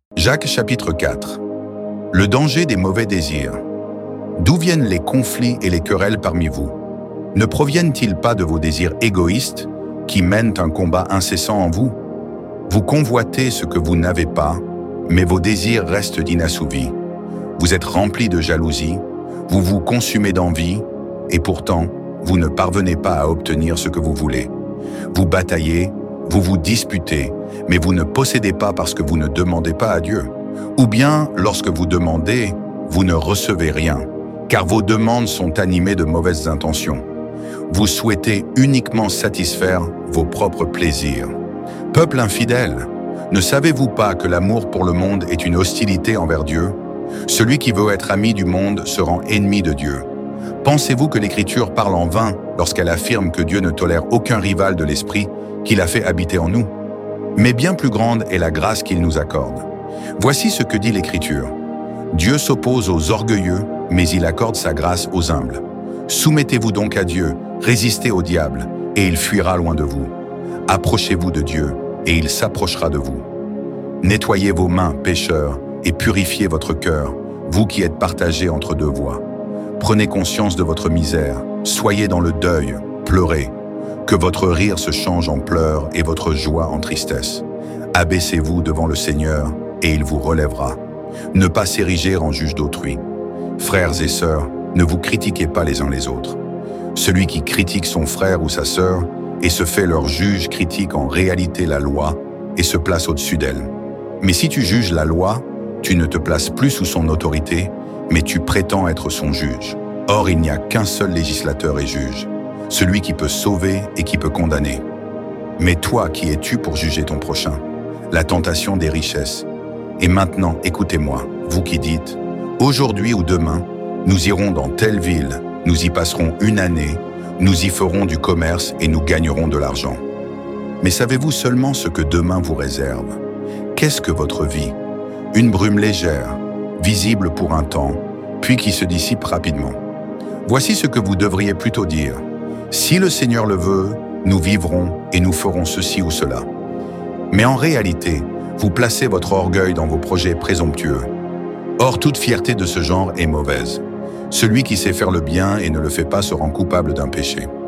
Jacques chapitre 4. Le danger des mauvais désirs. D'où viennent les conflits et les querelles parmi vous? Ne proviennent-ils pas de vos désirs égoïstes qui mènent un combat incessant en vous? Vous convoitez ce que vous n'avez pas, mais vos désirs restent inassouvis. Vous êtes remplis de jalousie, vous vous consumez d'envie, et pourtant, vous ne parvenez pas à obtenir ce que vous voulez. Vous bataillez, vous vous disputez, mais vous ne possédez pas parce que vous ne demandez pas à Dieu. Ou bien, lorsque vous demandez, vous ne recevez rien, car vos demandes sont animées de mauvaises intentions. Vous souhaitez uniquement satisfaire vos propres plaisirs. Peuple infidèle, ne savez-vous pas que l'amour pour le monde est une hostilité envers Dieu? Celui qui veut être ami du monde se rend ennemi de Dieu. Pensez-vous que l'Écriture parle en vain lorsqu'elle affirme que Dieu ne tolère aucun rival de l'Esprit qu'il a fait habiter en nous? Mais bien plus grande est la grâce qu'il nous accorde. Voici ce que dit l'Écriture. Dieu s'oppose aux orgueilleux, mais il accorde sa grâce aux humbles. Soumettez-vous donc à Dieu, résistez au diable, et il fuira loin de vous. Approchez-vous de Dieu, et il s'approchera de vous. Nettoyez vos mains, pécheurs, et purifiez votre cœur, vous qui êtes partagés entre deux voies. Prenez conscience de votre misère, soyez dans le deuil, pleurez. Que votre rire se change en pleurs et votre joie en tristesse. Abaissez-vous devant le Seigneur, et il vous relèvera. Ne pas s'ériger en juge d'autrui. Frères et sœurs, ne vous critiquez pas les uns les autres. Celui qui critique son frère ou sa sœur et se fait leur juge critique en réalité la loi et se place au-dessus d'elle. Mais si tu juges la loi, tu ne te places plus sous son autorité, mais tu prétends être son juge. Or, il n'y a qu'un seul législateur et juge, celui qui peut sauver et qui peut condamner. Mais toi, qui es-tu pour juger ton prochain? La tentation des richesses. Et maintenant, écoutez-moi, vous qui dites, aujourd'hui ou demain, nous irons dans telle ville, nous y passerons une année, nous y ferons du commerce et nous gagnerons de l'argent. Mais savez-vous seulement ce que demain vous réserve? Qu'est-ce que votre vie? Une brume légère, visible pour un temps, puis qui se dissipe rapidement. Voici ce que vous devriez plutôt dire. Si le Seigneur le veut, nous vivrons et nous ferons ceci ou cela. Mais en réalité, vous placez votre orgueil dans vos projets présomptueux. Or, toute fierté de ce genre est mauvaise. Celui qui sait faire le bien et ne le fait pas se rend coupable d'un péché.